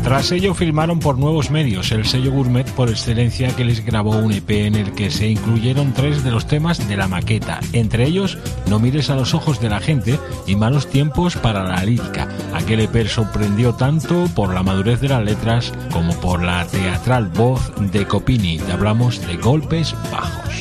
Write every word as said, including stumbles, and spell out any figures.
Tras ello firmaron por Nuevos Medios, el sello gourmet por excelencia, que les grabó un E P en el que se incluyeron tres de los temas de la maqueta, entre ellos No mires a los ojos de la gente y Malos tiempos para la lírica. Aquel E P sorprendió tanto por la madurez de las letras como por la teatral voz de Copini. Te hablamos de Golpes Bajos.